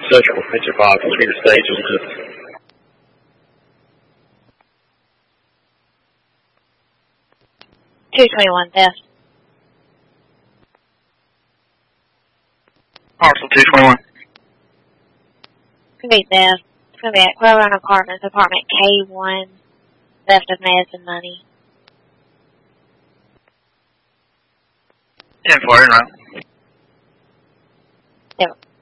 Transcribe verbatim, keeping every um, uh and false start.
Central fifty-five, three to stage is two twenty-one theft. Parcel two twenty-one. It's going to be theft. It's going to be at Quail Run Apartments, apartment K one, theft of meds and money. ten four, in route. Yep.